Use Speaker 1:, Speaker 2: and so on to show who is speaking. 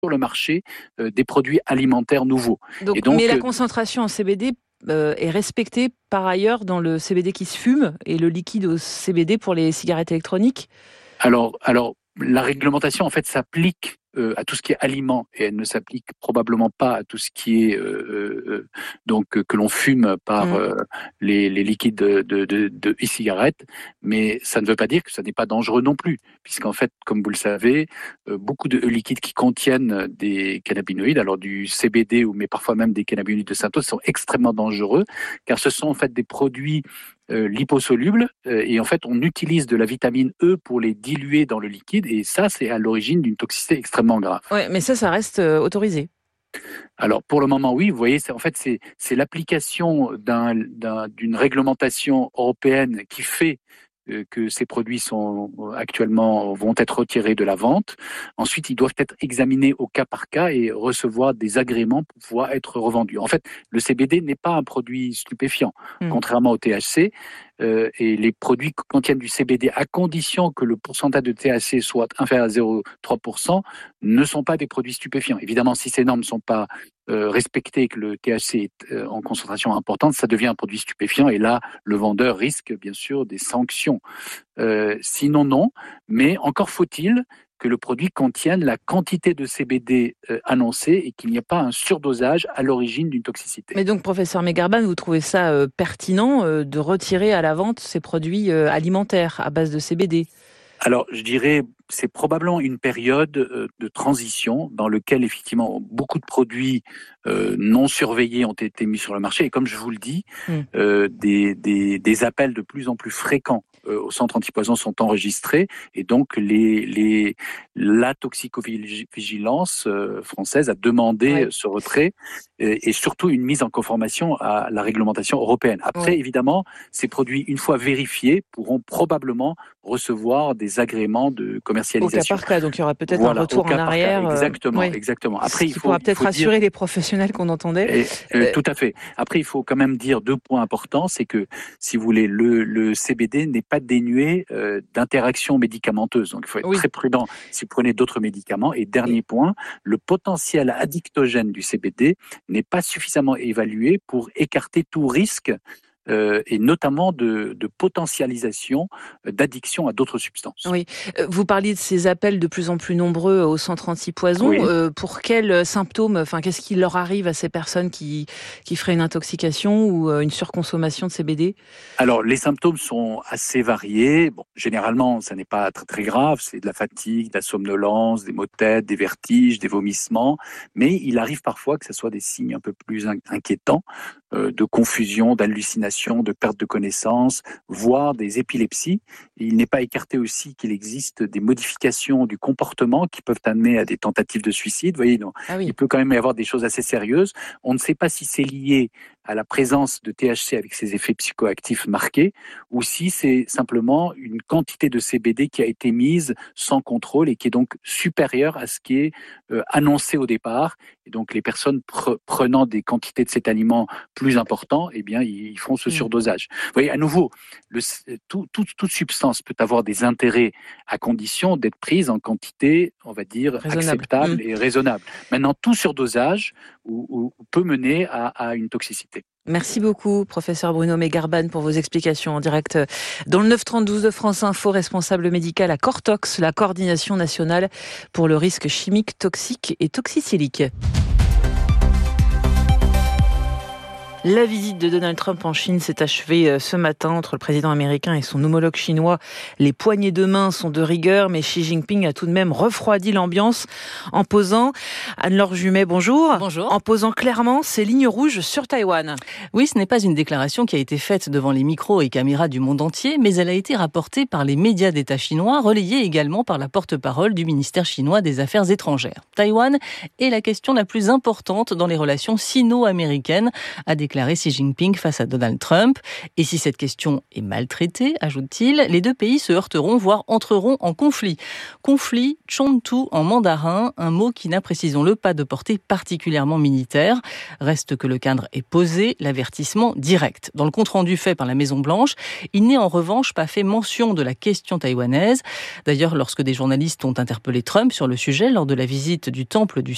Speaker 1: le marché des produits alimentaires nouveaux.
Speaker 2: Donc, mais la concentration en CBD est respectée par ailleurs dans le CBD qui se fume et le liquide au CBD pour les cigarettes électroniques?
Speaker 1: Alors, la réglementation, en fait, s'applique à tout ce qui est aliment et elle ne s'applique probablement pas à tout ce qui est que l'on fume par les liquides de e-cigarettes. Mais ça ne veut pas dire que ça n'est pas dangereux non plus, puisqu'en fait, comme vous le savez, beaucoup de liquides qui contiennent des cannabinoïdes, alors du CBD mais parfois même des cannabinoïdes de synthèse, sont extrêmement dangereux, car ce sont en fait des produits liposolubles et en fait on utilise de la vitamine E pour les diluer dans le liquide et ça c'est à l'origine d'une toxicité extrêmement grave.
Speaker 2: Ouais, mais ça reste autorisé.
Speaker 1: Alors pour le moment oui, vous voyez, c'est l'application d'une réglementation européenne qui fait que ces produits vont être retirés de la vente. Ensuite, ils doivent être examinés au cas par cas et recevoir des agréments pour pouvoir être revendus. En fait, le CBD n'est pas un produit stupéfiant, contrairement au THC. Et les produits contiennent du CBD à condition que le pourcentage de THC soit inférieur à 0,3%, ne sont pas des produits stupéfiants. Évidemment, si ces normes ne sont pas respectées et que le THC est en concentration importante, ça devient un produit stupéfiant et là, le vendeur risque bien sûr des sanctions. Sinon, non. Mais encore faut-il que le produit contienne la quantité de CBD annoncée et qu'il n'y ait pas un surdosage à l'origine d'une toxicité.
Speaker 2: Mais donc, professeur Megarban, vous trouvez ça pertinent de retirer à la vente ces produits alimentaires à base de CBD?
Speaker 1: Alors, je dirais, c'est probablement une période de transition dans laquelle, effectivement, beaucoup de produits non surveillés ont été mis sur le marché. Et comme je vous le dis, des appels de plus en plus fréquents au centre antipoison sont enregistrés. Et donc, la toxicovigilance française a demandé ce retrait et surtout une mise en conformation à la réglementation européenne. Après, évidemment, ces produits, une fois vérifiés, pourront probablement recevoir des agréments de commercialisation.
Speaker 2: Au cas par cas, donc il y aura peut-être un retour en arrière.
Speaker 1: Exactement. Après,
Speaker 2: il pourra peut-être rassurer les professionnels qu'on entendait.
Speaker 1: Tout à fait. Après, il faut quand même dire 2 points importants. C'est que, si vous voulez, le CBD n'est pas dénué d'interactions médicamenteuses. Donc, il faut être très prudent si vous prenez d'autres médicaments. Et dernier point, le potentiel addictogène du CBD n'est pas suffisamment évalué pour écarter tout risque et notamment de potentialisation d'addiction à d'autres substances.
Speaker 2: Oui. Vous parliez de ces appels de plus en plus nombreux au centre antipoison. Pour quels symptômes, qu'est-ce qui leur arrive à ces personnes qui feraient une intoxication ou une surconsommation de CBD?
Speaker 1: Alors, les symptômes sont assez variés. Bon, généralement, ça n'est pas très, très grave. C'est de la fatigue, de la somnolence, des maux de tête, des vertiges, des vomissements. Mais il arrive parfois que ce soit des signes un peu plus inquiétants, de confusion, d'hallucination, de perte de connaissance, voire des épilepsies. Et il n'est pas écarté aussi qu'il existe des modifications du comportement qui peuvent amener à des tentatives de suicide. Vous voyez, donc, il peut quand même y avoir des choses assez sérieuses. On ne sait pas si c'est lié à la présence de THC avec ses effets psychoactifs marqués, ou si c'est simplement une quantité de CBD qui a été mise sans contrôle et qui est donc supérieure à ce qui est annoncé au départ. Et donc les personnes prenant des quantités de cet aliment plus importantes, eh bien ils font ce surdosage. Vous voyez, à nouveau, toute substance peut avoir des intérêts à condition d'être prise en quantité, on va dire, acceptable et raisonnable. Maintenant, tout surdosage peut mener à une toxicité.
Speaker 2: Merci beaucoup, professeur Bruno Megarban, pour vos explications en direct dans le 9-32 de France Info, responsable médical à Cortox, la coordination nationale pour le risque chimique, toxique et toxicilique. La visite de Donald Trump en Chine s'est achevée ce matin entre le président américain et son homologue chinois. Les poignées de main sont de rigueur, mais Xi Jinping a tout de même refroidi l'ambiance en posant, Anne-Laure Jumet, bonjour.
Speaker 3: Bonjour.
Speaker 2: En posant clairement ses lignes rouges sur Taïwan.
Speaker 3: Oui, ce n'est pas une déclaration qui a été faite devant les micros et caméras du monde entier, mais elle a été rapportée par les médias d'État chinois, relayée également par la porte-parole du ministère chinois des Affaires étrangères. Taïwan est la question la plus importante dans les relations sino-américaines, a déclaré Xi Jinping face à Donald Trump. Et si cette question est maltraitée, ajoute-t-il, les deux pays se heurteront, voire entreront en conflit. Conflit, chontu en mandarin, un mot qui n'a, précisons-le, pas de portée particulièrement militaire. Reste que le cadre est posé, l'avertissement direct. Dans le compte-rendu fait par la Maison-Blanche, il n'est en revanche pas fait mention de la question taïwanaise. D'ailleurs, lorsque des journalistes ont interpellé Trump sur le sujet lors de la visite du temple du